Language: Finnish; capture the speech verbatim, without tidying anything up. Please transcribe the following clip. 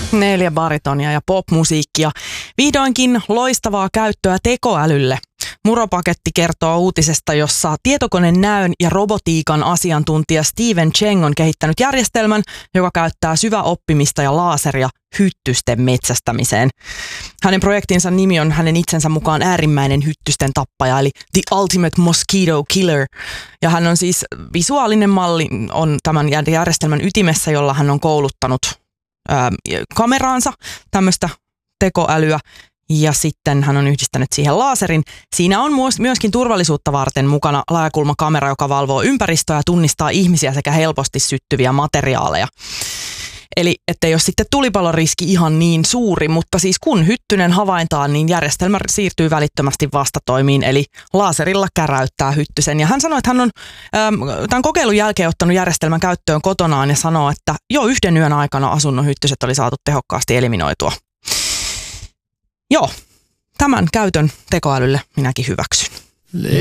Neljä baritonia ja popmusiikkia. Vihdoinkin loistavaa käyttöä tekoälylle. Muropaketti kertoo uutisesta, jossa tietokoneen näön ja robotiikan asiantuntija Steven Cheng on kehittänyt järjestelmän, joka käyttää syväoppimista ja laaseria hyttysten metsästämiseen. Hänen projektinsa nimi on hänen itsensä mukaan äärimmäinen hyttysten tappaja, eli The Ultimate Mosquito Killer. Ja hän on siis visuaalinen malli, on tämän järjestelmän ytimessä, jolla hän on kouluttanut ää, kameraansa, tämmöistä tekoälyä. Ja sitten hän on yhdistänyt siihen laaserin. Siinä on myöskin turvallisuutta varten mukana laajakulmakamera, joka valvoo ympäristöä ja tunnistaa ihmisiä sekä helposti syttyviä materiaaleja. Eli ettei ole sitten tulipaloriski ihan niin suuri, mutta siis kun hyttynen havaintaan, niin järjestelmä siirtyy välittömästi vastatoimiin, eli laaserilla käräyttää hyttysen. Ja hän sanoi, että hän on ähm, tämän kokeilun jälkeen ottanut järjestelmän käyttöön kotonaan ja sanoo, että jo yhden yön aikana asunnon hyttyset oli saatu tehokkaasti eliminoitua. Joo, tämän käytön tekoälylle minäkin hyväksyn.